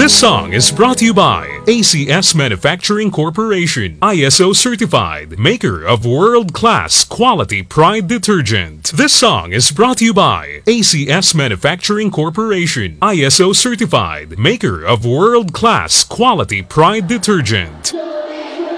This song is brought to you by ACS Manufacturing Corporation, ISO certified, maker of world-class quality Pride detergent. This song is brought to you by ACS Manufacturing Corporation, ISO certified, maker of world-class quality Pride detergent.